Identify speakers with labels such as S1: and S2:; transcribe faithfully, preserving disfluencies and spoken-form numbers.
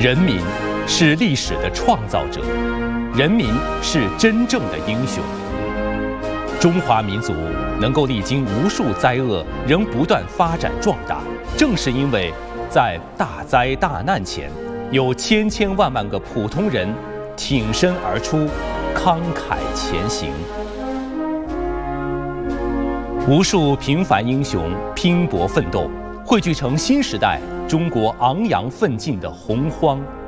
S1: 人民是历史的创造者，人民是真正的英雄。中华民族能够历经无数灾厄，仍不断发展壮大，正是因为在大灾大难前，有千千万万个普通人挺身而出，慷慨前行。无数平凡英雄拼搏奋斗，汇聚成新时代中国昂扬奋进的洪荒